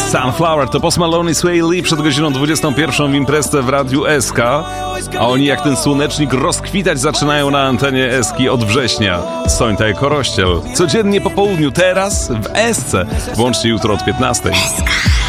Sunflower to Post Malone i Sway Lee przed godziną 21 w imprezę w Radiu SK, a oni jak ten słonecznik rozkwitać zaczynają na antenie Eski od września. Sońta jako Rościel. Codziennie po południu, teraz w Esce. Włącznie jutro od 15.